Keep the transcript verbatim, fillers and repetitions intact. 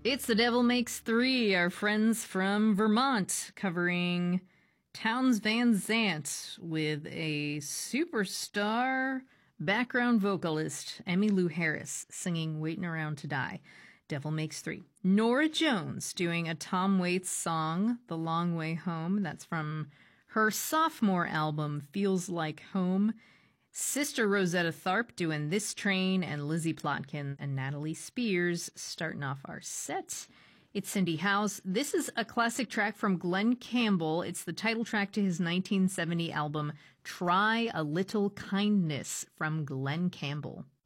It's The Devil Makes Three, our friends from Vermont, covering Townes Van Zandt with a superstar background vocalist, Emmylou Harris, singing Waiting Around to Die. Devil Makes Three. Norah Jones doing a Tom Waits song, The Long Way Home. That's from her sophomore album, Feels Like Home. Sister Rosetta Tharpe doing This Train, and Lizzie Plotkin and Natalie Spears starting off our set. It's Cindy House. This is a classic track from Glen Campbell. It's the title track to his nineteen seventy album, Try a Little Kindness, from Glen Campbell.